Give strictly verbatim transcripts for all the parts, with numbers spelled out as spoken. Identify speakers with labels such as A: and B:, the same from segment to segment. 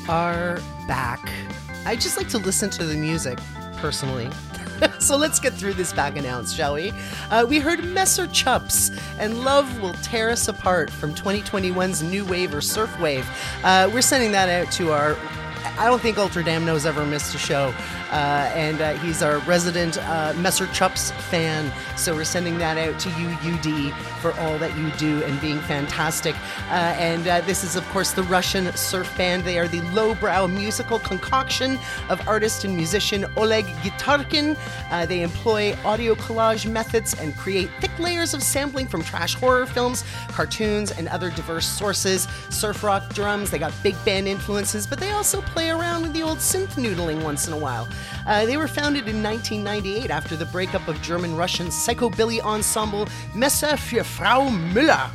A: are back. I just like to listen to the music, personally. So let's get through this back announce, shall we? Uh, we heard Messer Chups and Love Will Tear Us Apart from twenty twenty-one's New Wave or Surf Wave. Uh, we're sending that out to our... I don't think Ultra Damno's ever missed a show. Uh, and uh, he's our resident uh, Messer Chups fan. So we're sending that out to you, U D, for all that you do and being fantastic. Uh, and uh, this is, of course, the Russian surf band. They are the lowbrow musical concoction of artist and musician Oleg Gitarkin. Uh, they employ audio collage methods and create thick layers of sampling from trash horror films, cartoons, and other diverse sources. Surf rock drums, they got big band influences, but they also play around with the old synth noodling once in a while. Uh, they were founded in nineteen ninety-eight after the breakup of German-Russian psychobilly ensemble Messer für Frau Müller,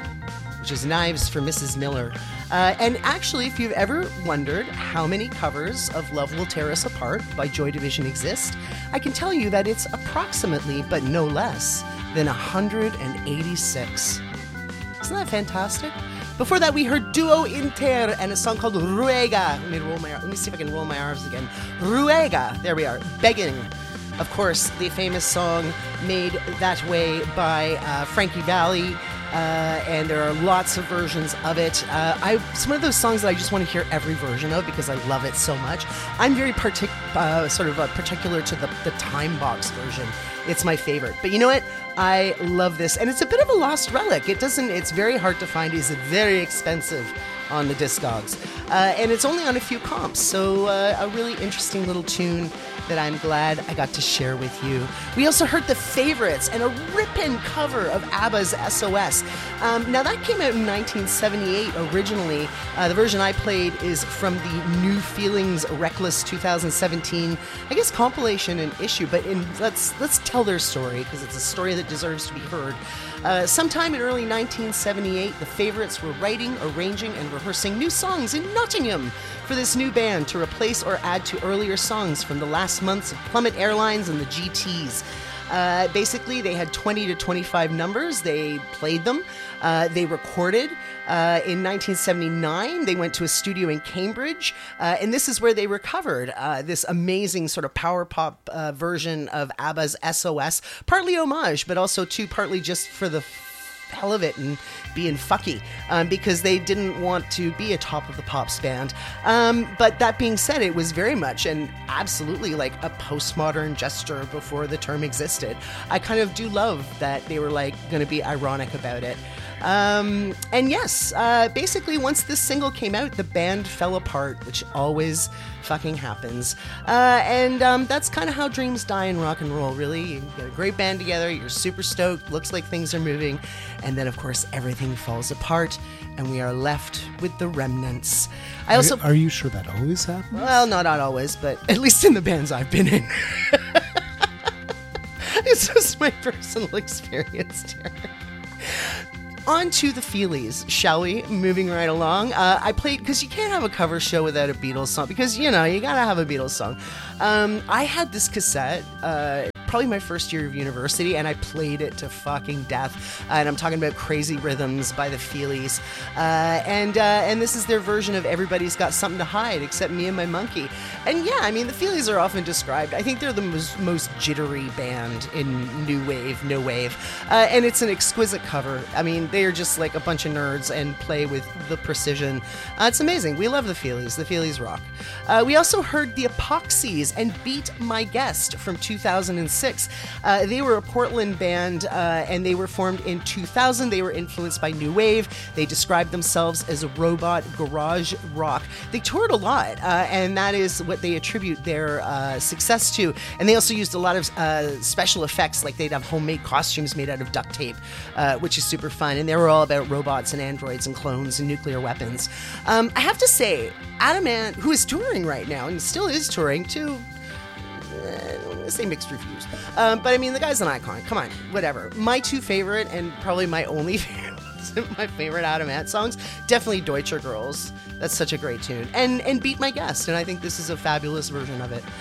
A: which is Knives for Missus Miller. Uh, and actually, if you've ever wondered how many covers of Love Will Tear Us Apart by Joy Division exist, I can tell you that it's approximately, but no less, than one hundred eighty-six. Isn't that fantastic? Before that, we heard Duo Inter and a song called Ruega. Let me roll my, let me see if I can roll my R's again. Ruega. There we are. Begging. Of course, the famous song made that way by uh, Frankie Valli. Uh, and there are lots of versions of it. Uh, I, it's one of those songs that I just want to hear every version of because I love it so much. I'm very partic- uh, sort of uh, particular to the, the Time Box version. It's my favorite. But you know what? I love this. And it's a bit of a lost relic. It doesn't, it's very hard to find. It's very expensive on the Discogs. Uh, and it's only on a few comps. So uh, a really interesting little tune that I'm glad I got to share with you. We also heard The Favorites and a ripping cover of ABBA's S O S. Um, now that came out in nineteen seventy-eight originally. Uh, the version I played is from the New Feelings Reckless two thousand seventeen, I guess, compilation and issue. But in, let's let's tell their story because it's a story that deserves to be heard. Uh, sometime in early nineteen seventy-eight, the Favorites were writing, arranging, and rehearsing new songs in Nottingham for this new band to replace or add to earlier songs from the last months of Plummet Airlines and the G Ts. Uh, basically, they had twenty to twenty-five numbers. They played them. Uh, they recorded. Uh, in nineteen seventy-nine, they went to a studio in Cambridge, uh, and this is where they recovered uh, this amazing sort of power pop uh, version of ABBA's S O S, partly homage, but also too partly just for the hell of it and being fucky, um, because they didn't want to be a top of the pops band. Um, but that being said, it was very much and absolutely like a postmodern gesture before the term existed. I kind of do love that they were like going to be ironic about it. Um, and yes, uh, basically once this single came out, the band fell apart, which always fucking happens. Uh, and um, that's kind of how dreams die in rock and roll, really. You get a great band together, you're super stoked, looks like things are moving, and then of course everything falls apart, and we are left with the remnants. I also
B: Are, are you sure that always happens?
A: Well, no, not always, but at least in the bands I've been in. It's just my personal experience, Derek. On to the Feelies, shall we? Moving right along. Uh, I played, because you can't have a cover show without a Beatles song, because, you know, you gotta have a Beatles song. Um, I had this cassette, uh, probably my first year of university, and I played it to fucking death. Uh, and I'm talking about Crazy Rhythms by the Feelies. Uh, and, uh, and this is their version of Everybody's Got Something to Hide, except me and my monkey. And yeah, I mean, the Feelies are often described, I think they're the most, most jittery band in new wave, no wave. Uh, and it's an exquisite cover. I mean, they are just like a bunch of nerds and play with the precision. Uh, it's amazing. We love the Feelies. The Feelies rock. Uh, we also heard the Epoxies and Beat My Guest from two thousand six. Uh, they were a Portland band, uh, and they were formed in two thousand. They were influenced by new wave. They described themselves as a robot garage rock. They toured a lot, uh, and that is what they attribute their uh, success to. And they also used a lot of uh, special effects, like they'd have homemade costumes made out of duct tape, uh, which is super fun. And they were all about robots and androids and clones and nuclear weapons. Um, I have to say, Adam Ant, who is touring right now and still is touring too, I'm going to say mixed reviews. Um, but I mean, the guy's an icon. Come on, whatever. My two favorite, and probably my only favorite, my favorite Adam Ant songs, definitely Deutscher Girls. That's such a great tune. And and Beat My Guest, and I think this is a fabulous version of it.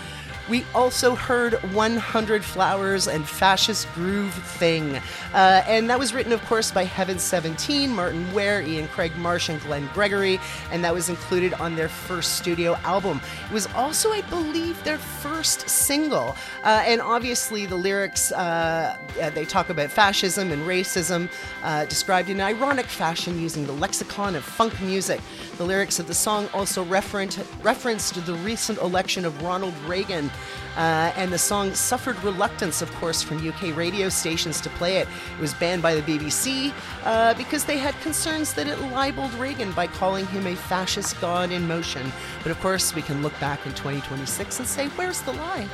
A: We also heard one hundred Flowers and Fascist Groove Thing. Uh, and that was written, of course, by Heaven seventeen, Martin Ware, Ian Craig Marsh, and Glenn Gregory. And that was included on their first studio album. It was also, I believe, their first single. Uh, and obviously, the lyrics, uh, they talk about fascism and racism, uh, described in an ironic fashion using the lexicon of funk music. The lyrics of the song also referenced, referenced the recent election of Ronald Reagan. Uh, and the song suffered reluctance, of course, from U K radio stations to play it. It was banned by the B B C uh, because they had concerns that it libeled Reagan by calling him a fascist god in motion. But of course, we can look back in twenty twenty-six and say, where's the lie?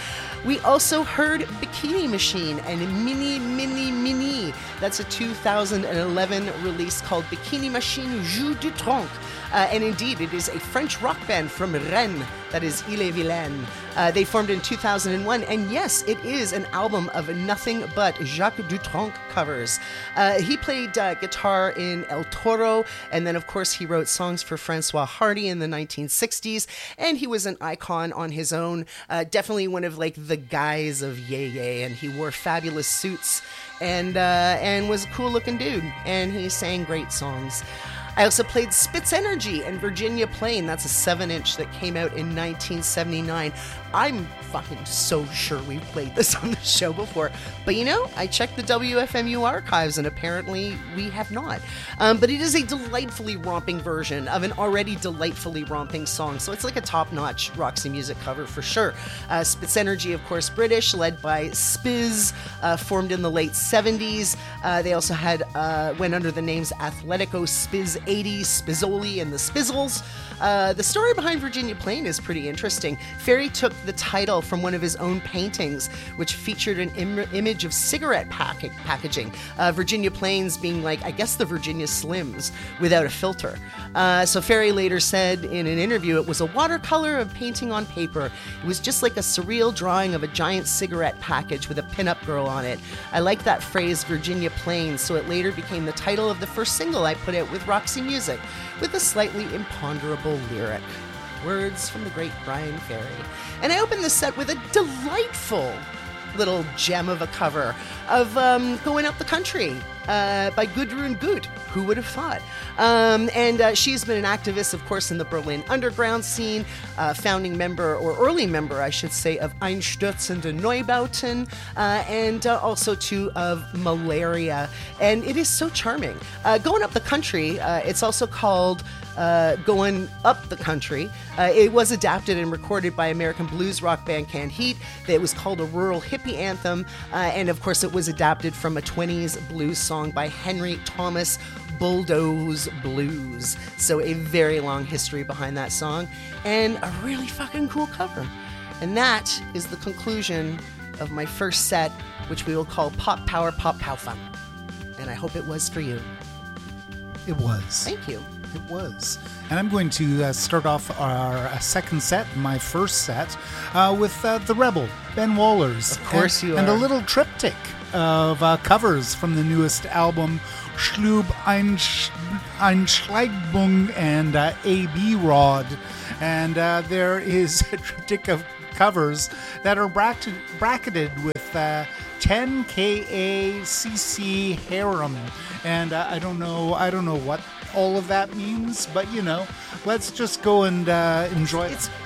A: We also heard Bikini Machine and Mini Mini Mini. That's a two thousand eleven release called Bikini Machine Jeu du Tronc. Uh, and indeed, it is a French rock band from Rennes, that is Ille-et-Vilaine. Uh, they formed in two thousand one, and yes, it is an album of nothing but Jacques Dutronc covers. Uh, he played uh, guitar in El Toro, and then, of course, he wrote songs for Francois Hardy in the nineteen sixties, and he was an icon on his own, uh, definitely one of, like, the guys of Yay Yay, and he wore fabulous suits and, uh, and was a cool-looking dude, and he sang great songs. I also played Spitz Energy and Virginia Plain. That's a seven inch that came out in nineteen seventy-nine. I'm fucking so sure we've played this on the show before. But you know, I checked the W F M U archives and apparently we have not. Um, but it is a delightfully romping version of an already delightfully romping song. So it's like a top-notch Roxy Music cover for sure. Uh, Spitz Energy, of course, British, led by Spiz, uh, formed in the late seventies. Uh, they also had uh, went under the names Athletico Spiz eighty, Spizzoli, and the Spizzles. Uh, the story behind Virginia Plain is pretty interesting. Ferry took the title from one of his own paintings, which featured an Im- image of cigarette pack- packaging. Uh, Virginia Plains being like, I guess, the Virginia Slims without a filter. Uh, so Ferry later said in an interview, it was a watercolor of painting on paper. It was just like a surreal drawing of a giant cigarette package with a pinup girl on it. I like that phrase, Virginia Plains, so it later became the title of the first single I put out with Roxy Music, with a slightly imponderable lyric. Words from the great Brian Ferry. And I opened the set with a delightful little gem of a cover of um, Going Up the Country uh, by Gudrun Gut. Who would have thought? Um, and uh, she's been an activist, of course, in the Berlin underground scene, uh, founding member, or early member, I should say, of Einstürzende Neubauten, uh, and uh, also, too, of Malaria. And it is so charming. Uh, Going Up the Country, uh, it's also called Uh, Going Up the Country. Uh, it was adapted and recorded by American blues rock band Canned Heat. It was called a rural hippie anthem, uh, and of course it was adapted from a twenties blues song by Henry Thomas, Bulldoze Blues. So a very long history behind that song, and a really fucking cool cover. And that is the conclusion of my first set, which we will call Pop Power Pop Pow Fun. And I hope it was for you.
B: It was.
A: Thank you.
B: It was. And I'm going to uh, start off our uh, second set, my first set, uh, with uh, The Rebel, Ben Wallers.
A: Of course
B: and,
A: you are.
B: And a little triptych of uh, covers from the newest album, Schlub, Einsch- Einschleigbung, and uh, A B Rod. And uh, there is a triptych of covers that are bracketed, bracketed with uh, ten K A C C Harem. And uh, I don't know, I don't know what all of that means, but you know, let's just go and uh, enjoy it.
A: It's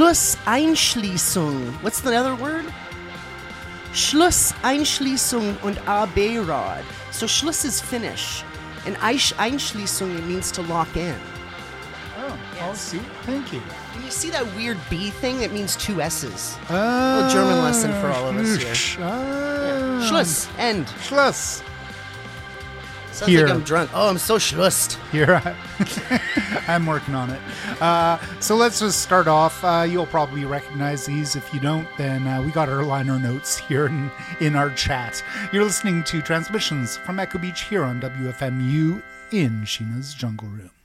A: Schlusseinschließung. What's the other word? Schlusseinschließung und A B Rod. So Schluss is finish, and Einschließung, it means to lock in.
B: Oh,
A: Yes.
B: I'll see. Thank you.
A: And you see that weird B thing? It means two S's.
B: Uh,
A: A little German lesson for all of us here.
B: Schluss.
A: Yeah. Schluss. End.
B: Schluss.
A: Sounds
B: Here.
A: like I'm drunk. Oh, I'm so schlussed.
B: Here, I, I'm working on it. Uh, so let's just start off. Uh, you'll probably recognize these. If you don't, then uh, we got our liner notes here in, in our chat. You're listening to transmissions from Echo Beach here on W F M U in Sheena's Jungle Room.